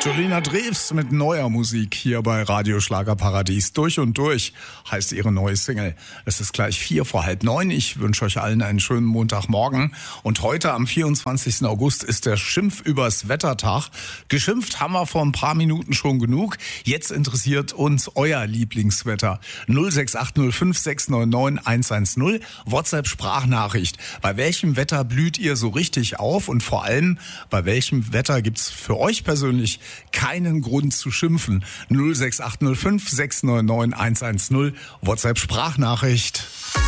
Julina Drews mit neuer Musik hier bei Radio Schlagerparadies. Durch und durch heißt ihre neue Single. Es ist gleich 8:45. Ich wünsche euch allen einen schönen Montagmorgen. Und heute am 24. August ist der Schimpf übers Wettertag. Geschimpft haben wir vor ein paar Minuten schon genug. Jetzt interessiert uns euer Lieblingswetter. 06805 699 110. WhatsApp-Sprachnachricht. Bei welchem Wetter blüht ihr so richtig auf? Und vor allem, bei welchem Wetter gibt's für euch persönlich keinen Grund zu schimpfen? 06805 699 110. WhatsApp-Sprachnachricht.